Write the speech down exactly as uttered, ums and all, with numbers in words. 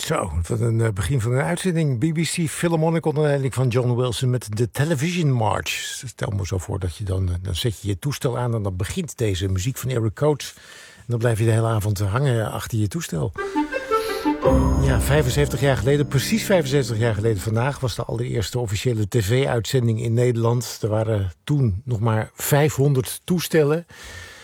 Zo, wat een uh, begin van een uitzending. B B C Philharmonic onder leiding van John Wilson met de Television March. Stel me zo voor dat je dan, dan zet je je toestel aan en dan begint deze muziek van Eric Coates. En dan blijf je de hele avond hangen achter je toestel. Ja, vijfenzeventig jaar geleden, precies vijfenzeventig jaar geleden vandaag, was de allereerste officiële tv-uitzending in Nederland. Er waren toen nog maar vijfhonderd toestellen.